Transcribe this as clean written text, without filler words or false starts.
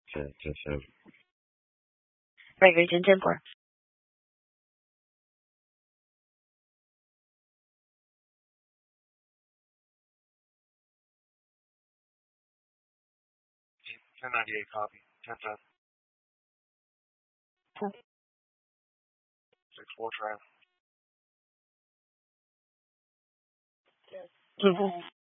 这是 Right, Region 10-4. Ten 98 copy. 10-10. 6-4 trail.